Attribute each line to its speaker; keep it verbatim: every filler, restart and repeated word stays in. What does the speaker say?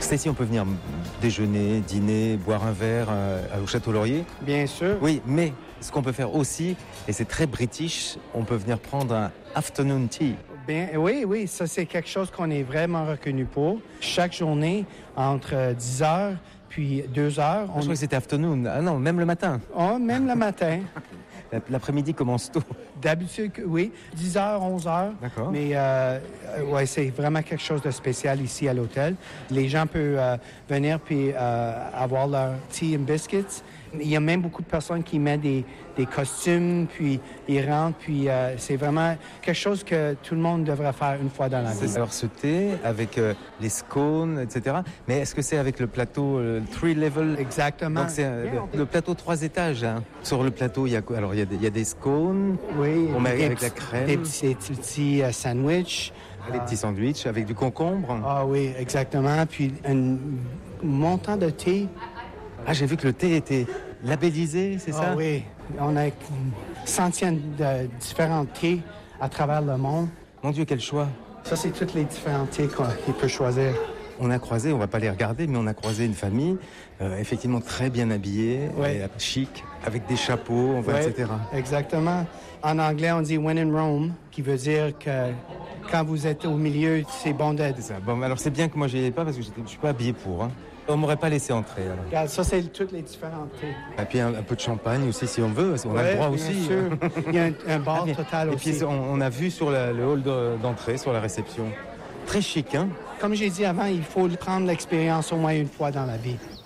Speaker 1: Stacy, on peut venir déjeuner, dîner, boire un verre euh, au Château Laurier.
Speaker 2: Bien sûr.
Speaker 1: Oui, mais ce qu'on peut faire aussi, et c'est très british, on peut venir prendre un afternoon tea.
Speaker 2: Bien, oui, oui, ça c'est quelque chose qu'on est vraiment reconnu pour. Chaque journée, entre dix heures puis deux heures.
Speaker 1: On... Je crois que c'était afternoon. Ah non, même le matin.
Speaker 2: Oh, même le matin.
Speaker 1: L'après-midi commence tôt.
Speaker 2: D'habitude, oui, dix heures, onze heures.
Speaker 1: D'accord.
Speaker 2: Mais euh, ouais, c'est vraiment quelque chose de spécial ici à l'hôtel. Les gens peuvent euh, venir puis euh, avoir leur tea and biscuits. Il y a même beaucoup de personnes qui mettent des, des costumes, puis ils rentrent, puis euh, c'est vraiment quelque chose que tout le monde devrait faire une fois dans la vie.
Speaker 1: Alors ce thé avec euh, les scones, et cetera. Mais est-ce que c'est avec le plateau euh, three level?
Speaker 2: Exactement.
Speaker 1: Donc c'est euh, le, le plateau trois étages. Hein. Sur le plateau, il y a quoi? Alors il y a des, il y a des scones.
Speaker 2: Oui.
Speaker 1: On met avec
Speaker 2: petits,
Speaker 1: la crème.
Speaker 2: Des petits, des petits uh, sandwichs.
Speaker 1: Les petits sandwichs avec du concombre.
Speaker 2: Ah oui, exactement. Puis un montant de thé.
Speaker 1: Ah, j'ai vu que le thé était labellisé, c'est
Speaker 2: ah,
Speaker 1: ça?
Speaker 2: Oui, on a une centaine de différents thés à travers le monde.
Speaker 1: Mon Dieu, quel choix!
Speaker 2: Ça, c'est tous les différents thés qu'il peut choisir.
Speaker 1: On a croisé, on va pas les regarder, mais on a croisé une famille, euh, effectivement très bien habillée,
Speaker 2: ouais.
Speaker 1: et chic, avec des chapeaux, enfin,
Speaker 2: ouais,
Speaker 1: et cetera.
Speaker 2: Exactement. En anglais, on dit « when in Rome », qui veut dire que quand vous êtes au milieu, c'est bon d'être.
Speaker 1: C'est ça. Bon, alors c'est bien que moi, j'y ai pas, parce que je ne suis pas habillé pour. Hein. On m'aurait pas laissé entrer. Alors.
Speaker 2: Regarde, ça, c'est toutes les différentes thés.
Speaker 1: Et puis un, un peu de champagne aussi, si on veut. On
Speaker 2: ouais,
Speaker 1: a le droit
Speaker 2: bien
Speaker 1: aussi.
Speaker 2: Sûr. Il y a un, un bar
Speaker 1: ah,
Speaker 2: total
Speaker 1: et
Speaker 2: aussi.
Speaker 1: Et puis, on, on a vu sur la, le hall de, d'entrée, sur la réception. Très chic, hein?
Speaker 2: Comme j'ai dit avant, il faut prendre l'expérience au moins une fois dans la vie.